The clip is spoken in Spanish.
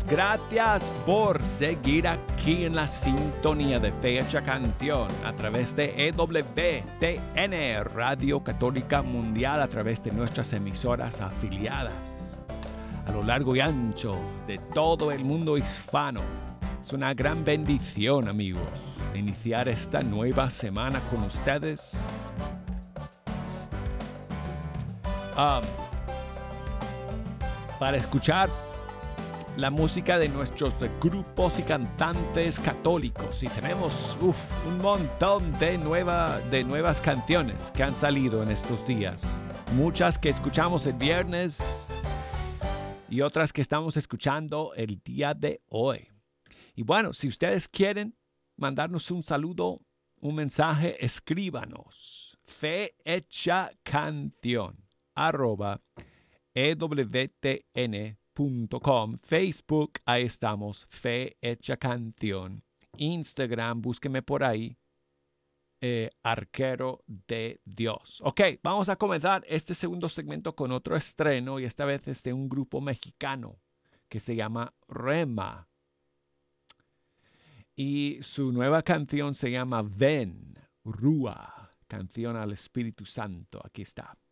Gracias por seguir aquí en la sintonía de Fecha Canción a través de EWTN, Radio Católica Mundial, a través de nuestras emisoras afiliadas a lo largo y ancho de todo el mundo hispano. Es una gran bendición, amigos, iniciar esta nueva semana con ustedes. Para escuchar la música de nuestros grupos y cantantes católicos. Y tenemos un montón de nuevas canciones que han salido en estos días. Muchas que escuchamos el viernes y otras que estamos escuchando el día de hoy. Y bueno, si ustedes quieren mandarnos un saludo, un mensaje, escríbanos. fehechacanción@ewtn.com. Facebook, ahí estamos, Fe Hecha Canción. Instagram, búsqueme por ahí, Arquero de Dios. Ok, vamos a comenzar este segundo segmento con otro estreno, y esta vez es de un grupo mexicano que se llama Rema. Y su nueva canción se llama Ven, Rúa, canción al Espíritu Santo. Aquí está.